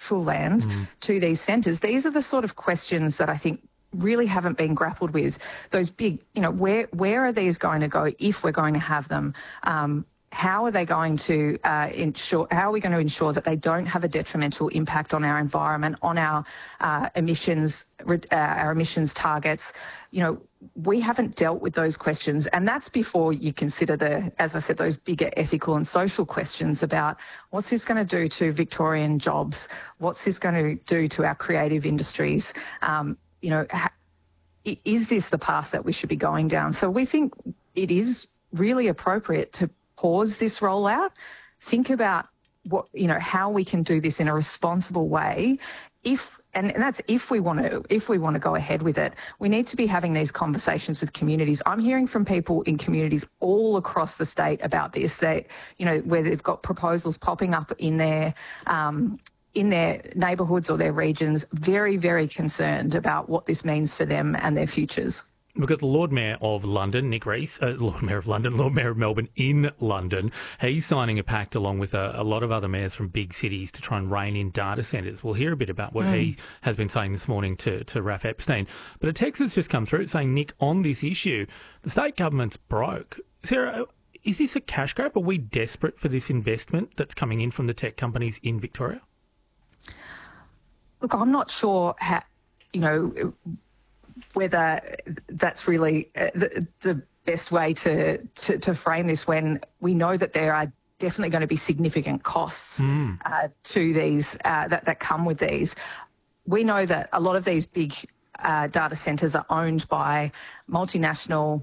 actual land to these centres? These are the sort of questions that I think really haven't been grappled with. Those big, where are these going to go if we're going to have them? How are they going to ensure? How are we going to ensure that they don't have a detrimental impact on our environment, on our emissions targets? We haven't dealt with those questions, and that's before you consider as I said, those bigger ethical and social questions about what's this going to do to Victorian jobs? What's this going to do to our creative industries? Is this the path that we should be going down? So we think it is really appropriate to pause this rollout, think about how we can do this in a responsible way. And that's if we want to go ahead with it. We need to be having these conversations with communities. I'm hearing from people in communities all across the state about this, that, where they've got proposals popping up in their neighbourhoods or their regions, very, very concerned about what this means for them and their futures. We've got the Lord Mayor of London, Nick Rees, Lord Mayor of Melbourne in London. He's signing a pact along with a lot of other mayors from big cities to try and rein in data centres. We'll hear a bit about what he has been saying this morning to Raf Epstein. But a text has just come through saying, Nick, on this issue, the state government's broke. Sarah, is this a cash grab? Are we desperate for this investment that's coming in from the tech companies in Victoria? Look, I'm not sure how, whether that's really the best way to frame this, when we know that there are definitely going to be significant costs to these that come with these. We know that a lot of these big data centres are owned by multinational,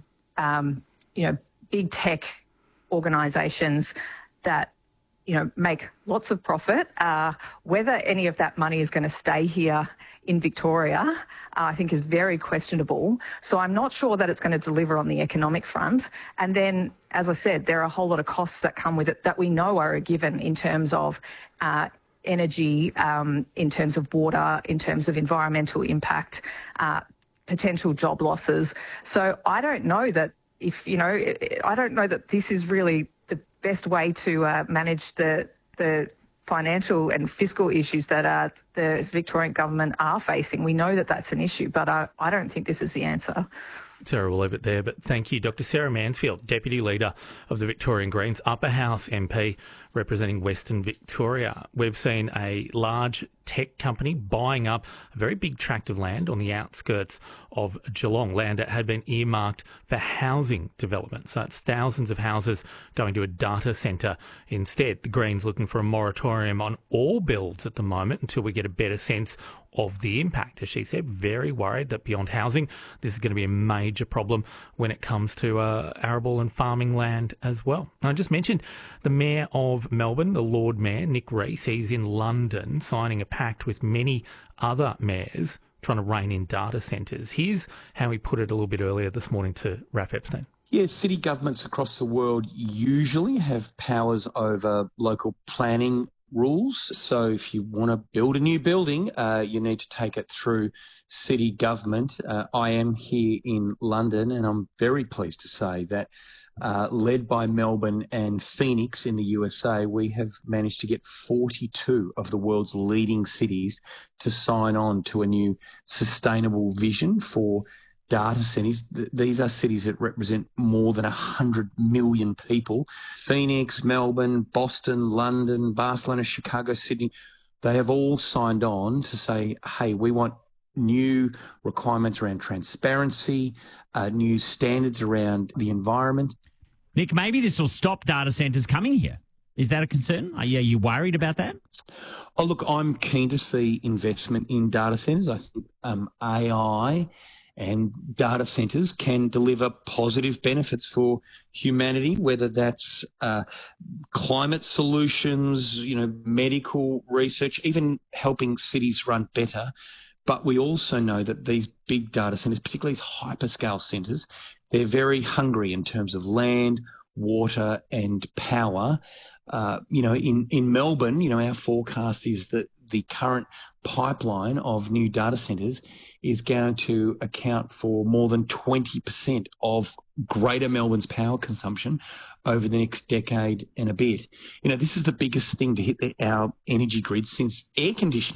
big tech organisations that make lots of profit. Whether any of that money is going to stay here in Victoria, I think is very questionable. So I'm not sure that it's going to deliver on the economic front. And then, as I said, there are a whole lot of costs that come with it that we know are a given in terms of energy, in terms of water, in terms of environmental impact, potential job losses. So I don't know that I don't know that this is really the best way to manage the financial and fiscal issues that the Victorian government are facing. We know that that's an issue, but I don't think this is the answer. Sarah, we'll leave it there, but thank you. Dr. Sarah Mansfield, Deputy Leader of the Victorian Greens, Upper House MP representing Western Victoria. We've seen a large tech company buying up a very big tract of land on the outskirts of Geelong, land that had been earmarked for housing development. So it's thousands of houses going to a data centre instead. The Greens looking for a moratorium on all builds at the moment until we get a better sense of the impact. As she said, very worried that beyond housing, this is going to be a major problem when it comes to arable and farming land as well. And I just mentioned the Mayor of Melbourne, the Lord Mayor, Nick Rees. He's in London signing a pact with many other mayors trying to rein in data centres. Here's how he put it a little bit earlier this morning to Raf Epstein. Yeah, city governments across the world usually have powers over local planning rules. So if you want to build a new building, you need to take it through city government. I am here in London, and I'm very pleased to say that led by Melbourne and Phoenix in the USA, we have managed to get 42 of the world's leading cities to sign on to a new sustainable vision for data centres. These are cities that represent more than 100 million people. Phoenix, Melbourne, Boston, London, Barcelona, Chicago, Sydney, they have all signed on to say, hey, we want new requirements around transparency, new standards around the environment. Nick, maybe this will stop data centres coming here. Is that a concern? Are you worried about that? Oh, look, I'm keen to see investment in data centres. I think AI and data centres can deliver positive benefits for humanity, whether that's climate solutions, medical research, even helping cities run better. But we also know that these big data centres, particularly these hyperscale centres, they're very hungry in terms of land, water and power. In Melbourne, our forecast is that the current pipeline of new data centres is going to account for more than 20% of Greater Melbourne's power consumption over the next decade and a bit. This is the biggest thing to hit our energy grid since air conditioning.